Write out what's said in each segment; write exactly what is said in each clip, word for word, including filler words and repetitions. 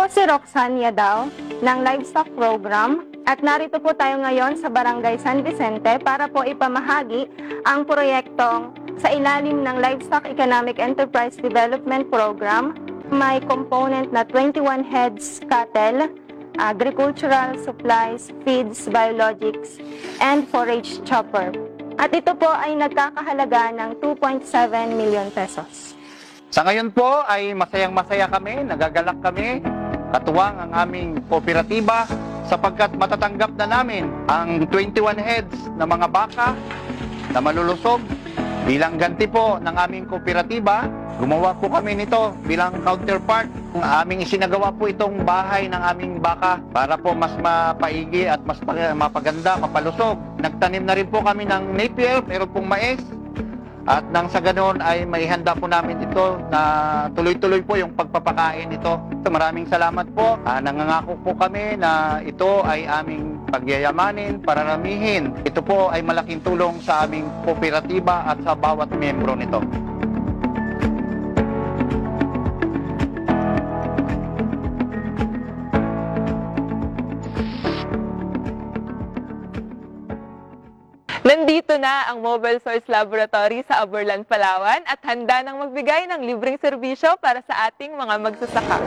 po si Roxanne Yadao ng Livestock Program at narito po tayo ngayon sa Barangay San Vicente para po ipamahagi ang proyektong sa ilalim ng Livestock Economic Enterprise Development Program. May component na twenty-one heads cattle, agricultural supplies, feeds, biologics, and forage chopper. At ito po ay nagkakahalaga ng two point seven million pesos. Sa ngayon po ay masayang-masaya kami, nagagalak kami, katuwang ang aming kooperatiba sapagkat matatanggap na namin ang twenty-one heads na mga baka na malulusog. Bilang ganti po ng aming kooperatiba, gumawa po kami nito bilang counterpart. Ang aming isinagawa po itong bahay ng aming baka para po mas mapaigi at mas mapaganda, mapalusog. Nagtanim na rin po kami ng napier, meron pong mais. At nang sa ganoon ay maihanda po namin ito na tuloy-tuloy po yung pagpapakain ito. So, maraming salamat po. Ah, nangangako po kami na ito ay aming pagyayamanin, pararamihin. Ito po ay malaking tulong sa aming kooperatiba at sa bawat miyembro nito. Nandito na ang Mobile Source Laboratory sa Aborlan, Palawan at handa nang magbigay ng libreng serbisyo para sa ating mga magsasaka.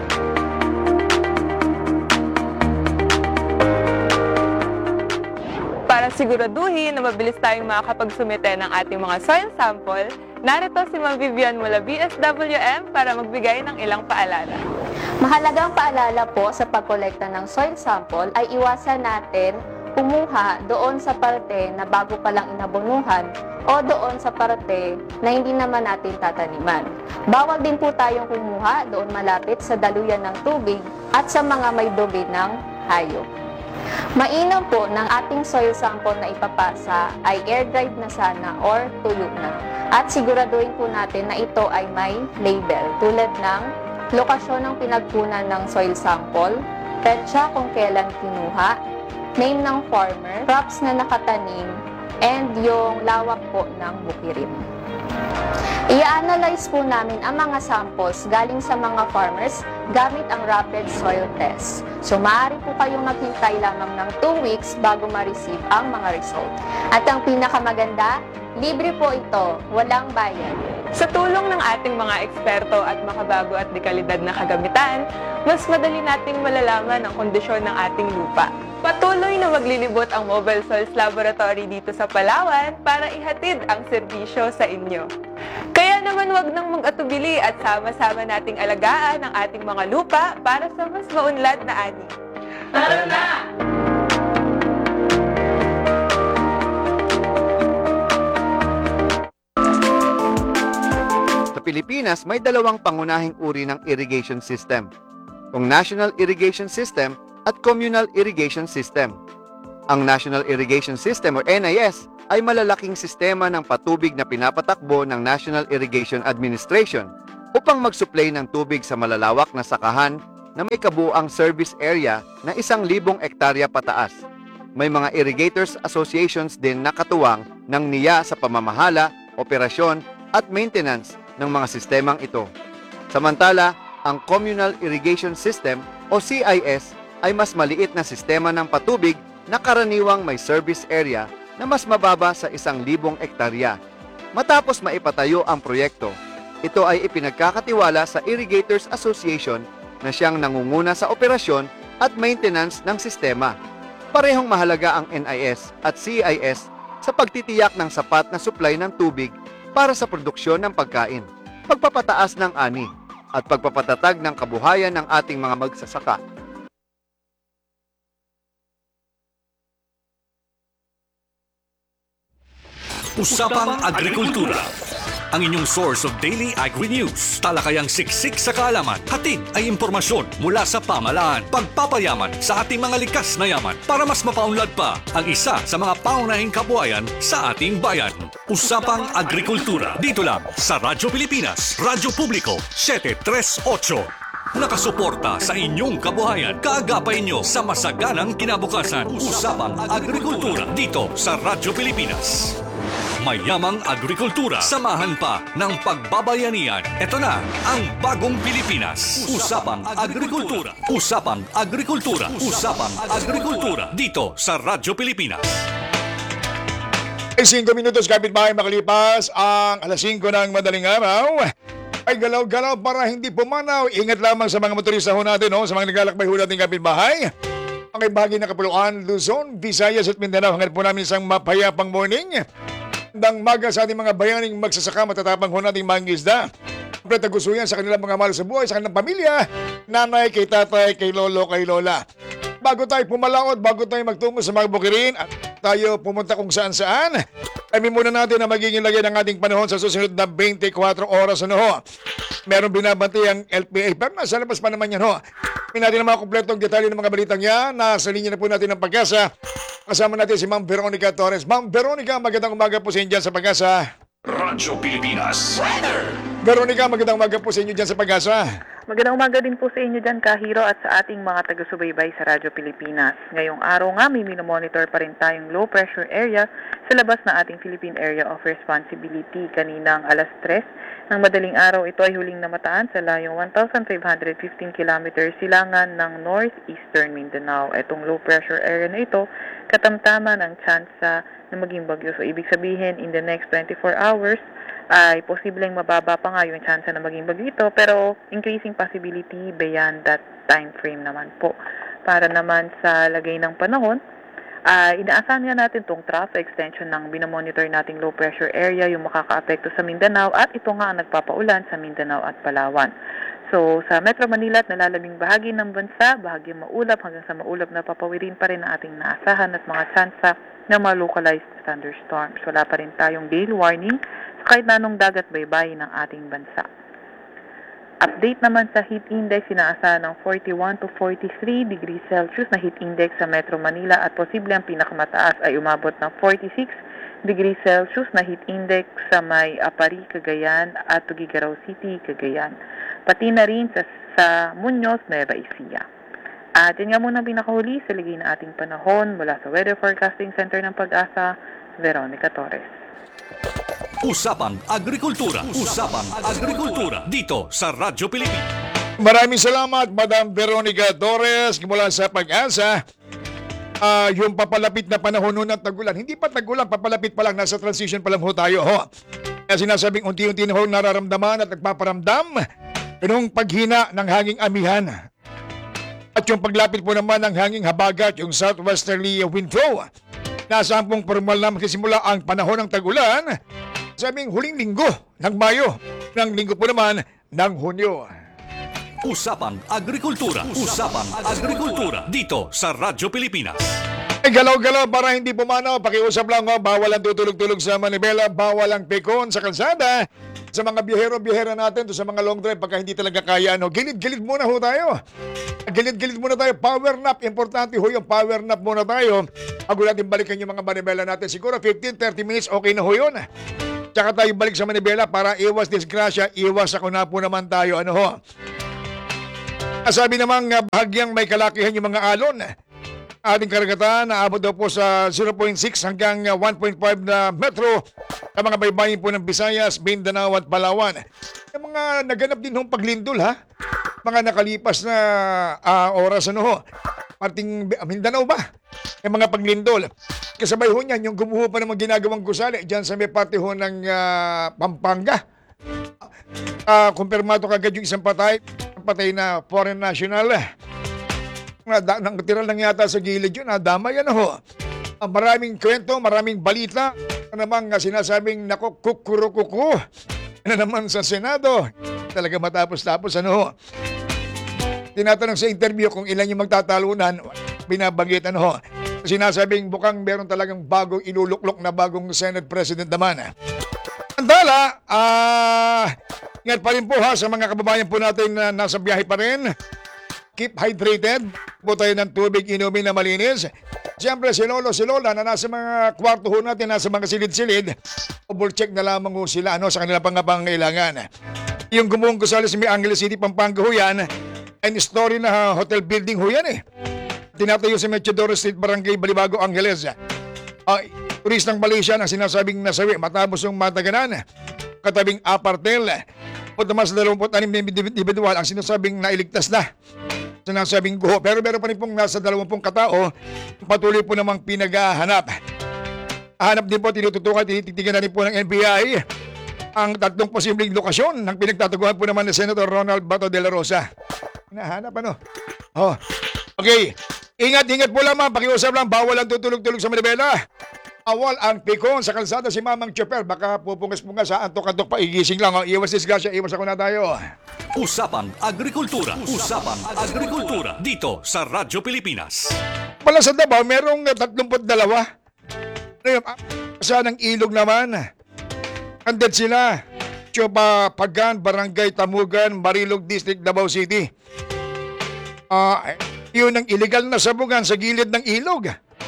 Para siguraduhin na mabilis tayong makakapagsumite ng ating mga soil sample, narito si Ma'am Vivian mula B S W M para magbigay ng ilang paalala. Mahalagang paalala po sa pagkolekta ng soil sample ay iwasan natin kumuha doon sa parte na bago pa lang inabonuhan o doon sa parte na hindi naman natin tataniman. Bawal din po tayong kumuha doon malapit sa daluyan ng tubig at sa mga may dumi ng hayop. Mainam po ng ating soil sample na ipapasa ay air dried na sana or tuyo na. At siguraduhin po natin na ito ay may label tulad ng lokasyon ng pinagkunan ng soil sample, petsa kung kailan kinuha, name ng farmer, crops na nakatanim, and yung lawak po ng bukirin. I-analyze po namin ang mga samples galing sa mga farmers gamit ang rapid soil test. So, maaari po kayong maghintay lamang ng two weeks bago ma-receive ang mga result. At ang pinakamaganda, libre po ito, walang bayad. Sa tulong ng ating mga eksperto at makabago at dekalidad na kagamitan, mas madali nating malalaman ang kondisyon ng ating lupa. Patuloy na maglilibot ang Mobile Soils Laboratory dito sa Palawan para ihatid ang serbisyo sa inyo. Kaya naman wag nang mag-atubili at sama-sama nating alagaan ang ating mga lupa para sa mas maunlad na ani. Tara na! Sa Pilipinas, may dalawang pangunahing uri ng irrigation system, ang National Irrigation System at Communal Irrigation System. Ang National Irrigation System o N I S ay malalaking sistema ng patubig na pinapatakbo ng National Irrigation Administration upang mag-supply ng tubig sa malalawak na sakahan na may kabuuang service area na isang libong ektarya pataas. May mga irrigators associations din na katuwang ng N I A sa pamamahala, operasyon at maintenance ng mga sistemang ito. Samantala, ang Communal Irrigation System o C I S ay mas maliit na sistema ng patubig na karaniwang may service area na mas mababa sa isang libong ektarya. Matapos maipatayo ang proyekto, ito ay ipinagkakatiwala sa Irrigators Association na siyang nangunguna sa operasyon at maintenance ng sistema. Parehong mahalaga ang N I S at C I S sa pagtitiyak ng sapat na supply ng tubig para sa produksyon ng pagkain, pagpapataas ng ani, at pagpapatatag ng kabuhayan ng ating mga magsasaka. Usapang Agrikultura, ang inyong source of daily agri-news. Talakayang siksik sa kaalaman, hatid ay impormasyon mula sa pamahalaan, pagpapayaman sa ating mga likas na yaman para mas mapaunlad pa ang isa sa mga pangunahing kabuhayan sa ating bayan. Usapang Agrikultura, dito lang sa Radyo Pilipinas, Radyo Publiko, seven three eight. Nakasuporta sa inyong kabuhayan, kaagapay nyo sa masaganang kinabukasan. Usapang Agrikultura, dito sa Radyo Pilipinas. mayamang agrikultura. Samahan pa ng pagbabayanihan. Ito na ang bagong Pilipinas. Usapang Agrikultura. Usapang Agrikultura. Usapang Agrikultura. Dito sa Radyo Pilipinas. Ay singko minutos kapitbahay makalipas ang alas singko ng madaling araw. Ay galaw-galaw para hindi pumanaw. Ingat lamang sa mga motorista ho natin, no? Sa mga naglalakbay ho natin kapitbahay. Ang bahagi ng Kapuluan, Luzon, Visayas at Mindanao. Hanggang po namin isang mapayapang morning. Dang maga sa ating mga bayaning magsasaka, matatapang ho nating mga isda. Siyempre tagusuyan sa kanilang mga mahal sa buhay, sa kanilang pamilya, nanay, kay tatay, kay lolo, kay lola. Bago tayo pumalaot, bago tayo magtungo sa mga bukirin at tayo pumunta kung saan-saan, ay muna natin na magiging lagay ng ating panahon sa susunod na twenty-four oras. Ano ho? Meron binabati ang L P A, pero nasa labas pa naman yan ho. May natin ang mga kompletong detalye ng mga balitang yan. Nasa linya na po natin ng Pag-asa. Kasama natin si Ma'am Veronica Torres. Ma'am Veronica, magandang umaga po sa inyo dyan sa Pag-asa. Radyo Pilipinas. Veronica, magandang umaga po sa inyo dyan sa Pag-asa. Magandang umaga din po sa inyo dyan, Kahiro, at sa ating mga taga-subaybay sa Radyo Pilipinas. Ngayong araw nga, may minomonitor pa rin tayong low pressure area sa labas na ating Philippine Area of Responsibility. Kaninang alas tres ng madaling araw, ito ay huling namataan sa layong one thousand five hundred fifteen kilometers silangan ng northeastern Mindanao. Itong low pressure area na ito, katamtama ng tsansa na maging bagyo. So, ibig sabihin, in the next twenty-four hours, ay posibleng mababa pa nga yung chance na maging bagyo ito, pero increasing possibility beyond that time frame naman po. Para naman sa lagay ng panahon, ay inaasahan nga natin itong trough extension ng binomonitor nating low pressure area, yung makaka-apekto sa Mindanao, at ito nga ang nagpapaulan sa Mindanao at Palawan. So, sa Metro Manila at nalalabing bahagi ng bansa, bahagyang maulap hanggang sa maulap na papawirin pa rin ang ating naasahan at mga tsansa na mga localized thunderstorms. Wala pa rin tayong gale warning sa kahit na anong dagat baybayin ng ating bansa. Update naman sa heat index, inaasahan ng forty-one to forty-three degrees Celsius na heat index sa Metro Manila at posible ang pinakamataas ay umabot ng forty-six degrees Celsius na heat index sa may Apari, Cagayan at Tuguegarao City, Cagayan. Pati na rin sa, sa Muñoz, Nueva Ecija. At yun nga muna ang pinakahuli sa ligay na ating panahon mula sa Weather Forecasting Center ng Pag-asa, Veronica Torres. Usapang Agrikultura. Usapang Agrikultura. Dito sa Radyo Pilipinas. Maraming salamat, Madam Veronica Torres, mula sa Pag-asa. Ah, yung papalapit na panahon nun ng tagulan, hindi pa tagulan, papalapit pa lang, nasa transition pa lang ho tayo. Ho. Kaya sinasabing unti-unti na ho nararamdaman at nagpaparamdam yung paghina ng hanging amihan. At yung paglapit po naman ng hanging habagat, yung southwesterly wind flow. Nasaan pong formal na magsisimula ang panahon ng tagulan, sabing huling linggo ng Mayo, ng linggo po naman ng Hunyo. Usapang Agrikultura. Usapang Agrikultura. Dito sa Radyo Pilipinas. Ay, galaw-galaw para hindi pumanaw. Pakiusap lang, oh, bawal ang tutulog-tulog sa manibela, bawal ang pekon sa kalsada. Sa mga biyahero-biyahera natin, to sa mga long drive, pagka hindi talaga kaya, ano, gilid-gilid muna ho tayo. Gilid-gilid muna tayo. Power nap. Importante ho yung power nap muna tayo. Bago natin balikan yung mga manibela natin. Siguro fifteen to thirty minutes, okay na ho yun. Tsaka tayo balik sa manibela para iwas disgrasya, iwas ako na po naman tayo. Ano ho? Sabi namang uh, bahagyang may kalakihan yung mga alon. Ating karagatan, naabot daw po sa zero point six hanggang uh, one point five na metro sa mga baybayin po ng Visayas, Mindanao at Palawan. Yung mga naganap din hong paglindol ha. Mga nakalipas na uh, oras ano ho. Parting Mindanao ba? Yung mga paglindol. Kasabay ho niyan, yung gumuho pa naman ginagawang gusali dyan sa may parte ho ng uh, Pampanga. Uh, kumpirmado kagad yung isang patay. Patay na foreign national. Nang tiral lang yata sa gilid yun, nadama yan ho. Uh, maraming kwento, maraming balita. Ano namang uh, sinasabing nako kukurukuku. Ano naman sa Senado. Talaga matapos-tapos ano ho. Tinatanong sa interview kung ilan yung magtatalunan. Binabanggit ano ho. Sinasabing bukang meron talagang bagong iluluklok na bagong Senate President naman. Andala, ah... Uh, ingat pa rin po ha sa mga kababayan po natin na nasa biyahe pa rin. Keep hydrated. Po tayo ng tubig inumin na malinis. Siyempre si Lolo, si Lola na nasa mga kwarto ho natin, nasa mga silid-silid. Double check na lamang ho sila ano, sa kanila pangangailangan. Yung gumuhong gusali sa may Angeles City, Pampanga ho yan. And story na hotel building ho yan eh. Tinatayo sa Mechadoro Street, Barangay Balibago, Angeles. Uh, turistang Malaysia ang sinasabing nasawi matapos yung mataganan katabing apartel. O naman sa dalawampu't anim na individual ang sinasabing nailigtas na. Sinasabing guho. Pero meron pa rin pong nasa dalawampung katao patuloy po namang pinaghahanap. Hanap din po, tinututukan, tinititigan na rin po ng N B I ang tatlong posibleng lokasyon ng pinagtataguan po naman ni Senator Ronald Bato de la Rosa. Hinahanap ano? Oh. Okay. Ingat-ingat po lamang, pakiusap lang, bawal ang tutulog-tulog sa Manibela. Awal ang pikon sa kalsada si Mamang Chopper. Baka pupungas-pungas sa antok-antok pa, igising lang. Oh. Iwas disgrasya, iwas ako na tayo. Usapan Agrikultura. Usapan Agrikultura. Dito sa Radyo Pilipinas. Pala sa Davao, merong tatlumput dalawa. Sa ng ilog naman. Andad sila. Chopa Pagan, Barangay Tamugan, Marilog District, Davao City. Ah, uh, yun ang illegal na sabungan sa gilid ng ilog.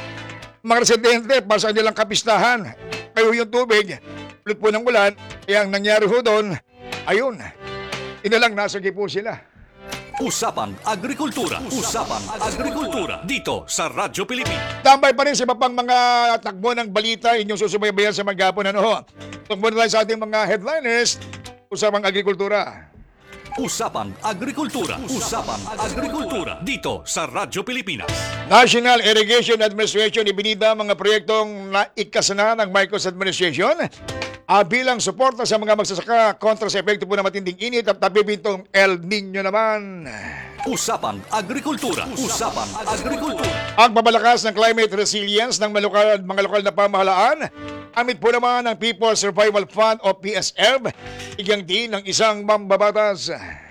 Mga residente, para sa nilang kapistahan. Kayo yung tubig. Ulit po ng ulan. Kaya ang nangyari ho doon, ayun, inalang nasagi po sila. Usapan Agrikultura. Usapan Agrikultura. Dito sa Radyo Pilipinas. Tambay pa rin sa iba pang mga takbo ng balita inyong susubaybayan sa maghapon. Ano ho? Tukbo na tayo sa ating mga headliners. Usapang Agrikultura. Usapan Agrikultura. Usapan Agrikultura. Dito sa Radyo Pilipinas. National Irrigation Administration ibinida mga proyektong naikasana ng Marcos Administration ah, bilang suporta sa mga magsasaka kontra sa epekto po ng matinding init at nabibintong El Nino naman. Usapan Agrikultura. Usapan Agrikultura. Ang pabalakas ng climate resilience ng malukal, mga lokal na pamahalaan, amit po naman ng People's Survival Fund o P S F, igyang din ng isang mambabatas.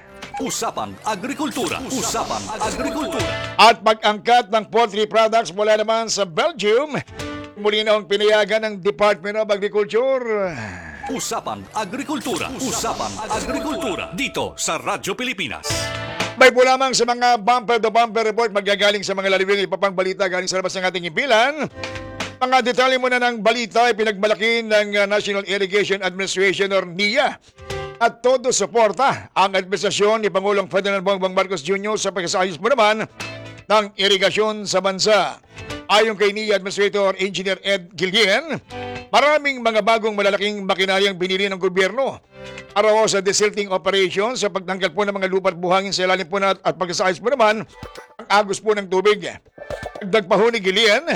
Usapan Agrikultura. Usapan Agrikultura. At pag-angkat ng poultry products mula naman sa Belgium, muli na ang pinayagan ng Department of Agriculture. Usapan Agrikultura. Usapan Agrikultura. Dito sa Radyo Pilipinas. May po lamang sa mga bumper-to-bumper report magagaling sa mga lalibing ipapang balita galing sa labas ng ating impilan. Mga detalye muna ng balita ay pinagmalaki ng uh, National Irrigation Administration or N I A. At todo suporta ang administrasyon ni Pangulong Ferdinand Bongbong Marcos Junior sa pagkasayos mo naman ng irigasyon sa bansa. Ayon kay N I A Administrator Engineer Ed Gillian, maraming mga bagong malalaking makinaryang binili ng gobyerno para sa desilting operation sa pagtanggal po ng mga lupa at buhangin sa ilalim po na at pagkasayos po naman ang agos po ng tubig. Dagdag pa ho ni Gillian,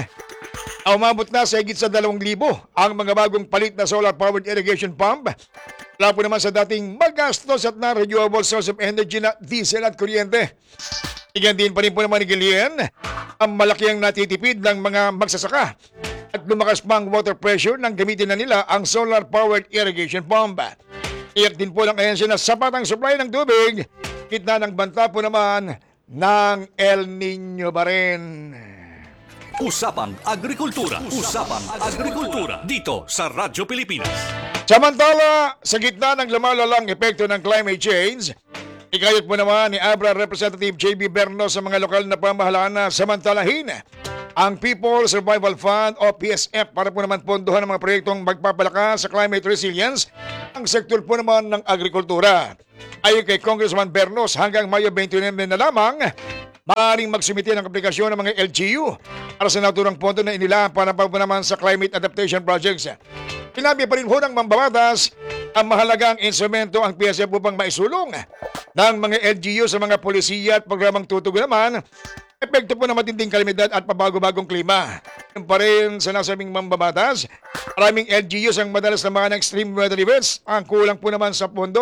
umabot na sa higit sa dalawang libo ang mga bagong palit na solar-powered irrigation pump. Wala po naman sa dating magastos at na-renewable source of energy na diesel at kuryente. Igan din pa rin po naman ni Gillian ang malaki ang natitipid ng mga magsasaka at lumakas pa ang water pressure nang gamitin na nila ang solar-powered irrigation pump. Iyak din po ng ahensya na sapat ang supply ng tubig, kitna ng banta po naman ng El Nino ba rin. Usapan Agrikultura. Usapan Agrikultura. Dito sa Radyo Pilipinas. Samantala, sa gitna ng lumalalang epekto ng climate change, ikayat po naman ni Abra Representative J B Berno sa mga lokal na pamahalaan na samantalahin ang People's Survival Fund o P S F para po naman pondohan ng mga proyektong magpapalakas sa climate resilience ang sektor po naman ng agrikultura. Ayon kay Congressman Bernos, hanggang Mayo twenty-nine na lamang, maaaring magsumite ng aplikasyon ng mga L G U para sa naturang pondo na inilaan para pa po naman sa climate adaptation projects. Sinabi pa rin ho ng mambabatas ang mahalagang instrumento ang P S F upang maisulong ng mga L G U sa mga polisiya at programang tutugon naman epekto po ng matinding kalamidad at pabago-bagong klima. Yung pa rin sa nasabing mambabatas, maraming L G Us ang madalas na mga extreme weather events ang kulang po naman sa pondo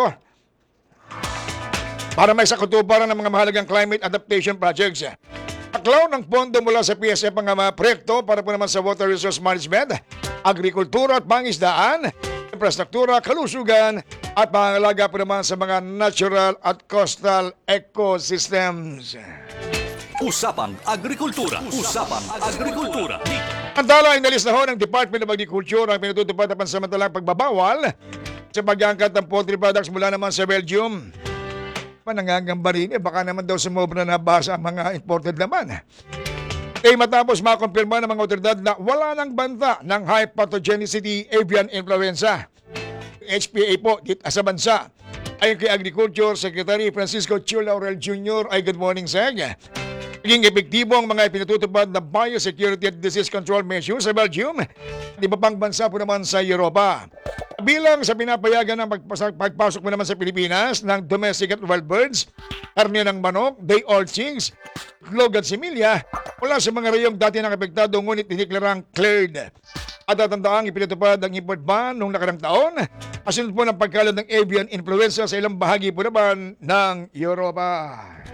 para may sakutuparan ng mga mahalagang climate adaptation projects. Paklaw ng pondo mula sa P S F ang mga proyekto para po naman sa water resource management, agrikultura at pangisdaan, infrastruktura, kalusugan at pangalaga po naman sa mga natural at coastal ecosystems. Usapan Agrikultura. Usapan Agrikultura. Ang tala ay nalis na ho ng Department of Agriculture ang pinatutupad na pansamantalang pagbabawal sa pag-angkat ng poultry products mula naman sa Belgium. Manangangamba rin, eh, baka naman daw sumobra na basa ang mga imported naman. Eh matapos makumpirma ng mga otoridad na wala nang banta ng high pathogenicity avian influenza. H P A po dito sa bansa. Ayon kay Agriculture Secretary Francisco Chu Laurel Junior ay good morning, Seg. Naging epektibo ang mga ipinatutupad na biosecurity at disease control measures sa Belgium at iba pang bansa po naman sa Europa. Bilang sa pinapayagan ng pagpasok, pagpasok mo naman sa Pilipinas ng domestic at wild birds, karne ng manok, day-old chicks, itlog at similya, mula sa mga rayong dati ng apektado ngunit diniklarang cleared. At tatandaang ipinatupad ang import ban noong nakarang taon, kasunod po ng pagkalat ng avian influenza sa ilang bahagi po naman ng Europa.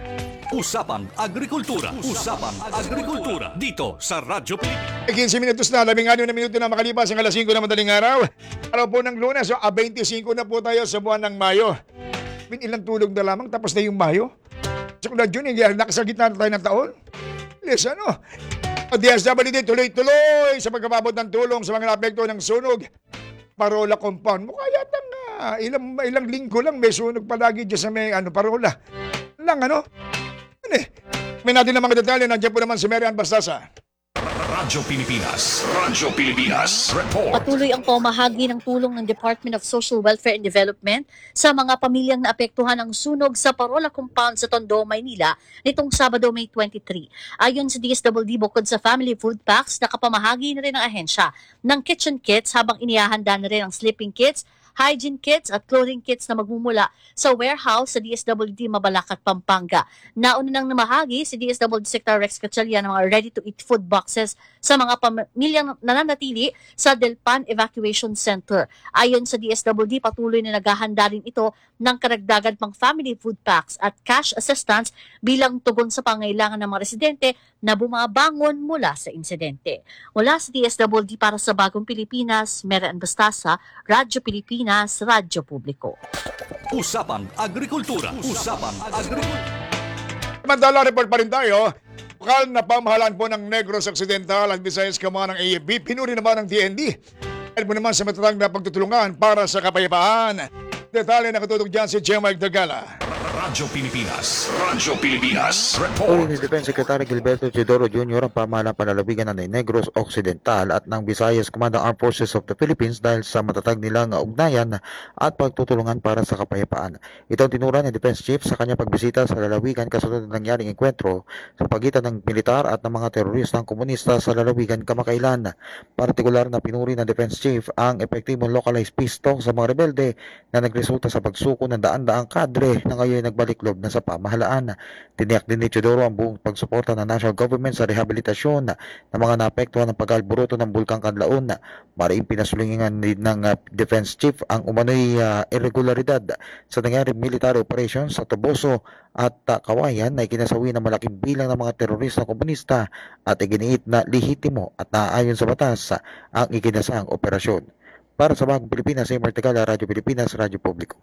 Usapang Agrikultura. Usapang Agrikultura. Dito sa Radyo Pilipinas. quince minutos na, labing anim na minuto na makalipas ang alas singko na madaling araw. Araw po ng Lunes, so ah, twenty-five na po tayo sa buwan ng Mayo. Min ilang tulog na lamang, tapos na yung Mayo. Sa kulad yun, eh, nakasagit na tayo ng taon. Yes, ano? O D S W D, tuloy-tuloy sa pagkababot ng tulong sa mga napekto ng sunog. Parola compound. Mukha yata nga, ilang, ilang linggo lang may sunog palagi dyan sa may ano, parola. Lang, ano? Ano eh? May natin ng mga detalye, nandiyan po naman si Mary Ann Bastasa. Radyo Pilipinas. Radyo Pilipinas. Report. Patuloy ang pamahagi ng tulong ng Department of Social Welfare and Development sa mga pamilyang naapektuhan ng sunog sa Parola Compound sa Tondo, Maynila nitong Sabado, May twenty-three. Ayon sa D S W D, bukod sa family food packs, nakapamahagi na rin ang ahensya ng kitchen kits habang inihahanda na rin ang sleeping kits, hygiene kits at clothing kits na magmumula sa warehouse sa D S W D Mabalacat, Pampanga. Nauna nang namahagi si D S W D Secretary Rex Gatchalian ng mga ready-to-eat food boxes sa mga pamilyang nananatili sa Delpan Evacuation Center. Ayon sa D S W D, patuloy na naghahanda rin ito ng karagdagan pang family food packs at cash assistance bilang tugon sa pangailangan ng mga residente na bumabangon mula sa insidente. Mula sa D S W D para sa Bagong Pilipinas, Mary Ann Bastasa, Radyo Pilipinas, Radyo Publiko. Usapang Agrikultura. Usapang Agrikultura. Samantala, report pa rin tayo. Lokal na pamahalaan po ng Negros Occidental at Visayas Kamana ng A F B, pinuri naman ng D N D. Dahil po naman sa matatag na pagtutulungan para sa kapayapaan. Detalye na katutok dyan si J. Mike Dagala. Radyo Pilipinas. Radyo Pilipinas. Uli Report. ni Defense Secretary Gilberto Teodoro Junior ang pamahalang panlalawigan ng Negros Occidental at ng Visayas Command ng Armed Forces of the Philippines dahil sa matatag nilang ugnayan at pagtutulungan para sa kapayapaan. Ito ang tinura ni Defense Chief sa kanyang pagbisita sa lalawigan kasunod ng nangyaring enkwentro sa pagitan ng militar at ng mga teroristang komunista sa lalawigan kamakailan. Partikular na pinuri ng Defense Chief ang epektibong localized peace talk sa mga rebelde na nagresulta sa pagsuko ng daan-daang kadre na ngayon nagbalik loob na sa pamahalaan. Tiniyak din ni Teodoro ang buong pagsuporta ng national government sa rehabilitasyon ng mga naapektuhan ng pag-alburuto ng Bulkang Kanlaon. Mariing pinasulingan din ng uh, Defense Chief ang umano'y uh, irregularidad sa nangyaring military operation sa Toboso at uh, Kawayan na ikinasawi ng malaking bilang ng mga teroristang komunista at iginiit na lehitimo at naayon sa batas uh, ang ikinasang operasyon. Para sa Bagong Pilipinas, sa Martigala, Radyo Pilipinas, Radyo Publiko.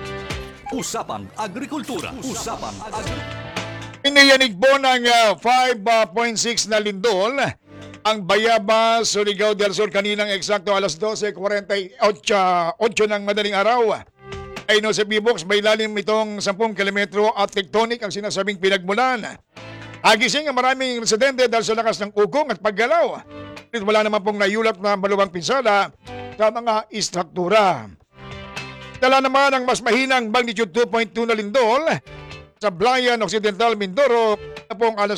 Usapang Agrikultura. Usapang Agrikultura. Iniyanig po ng uh, five point six na lindol ang Bayabas, Surigao del Sur kaninang eksakto alas twelve forty-eight ng madaling araw. Ay no sa P-Box, may lalim itong ten kilometro at tectonic ang sinasabing pinagmulan. Agising ang maraming residente dahil sa lakas ng ugong at paggalaw. Wala naman pong nayulat na maluwang pinsala sa mga istruktura. Dala naman ang mas mahinang magnitude two point two na lindol sa Blayan Occidental, Mindoro na pong alas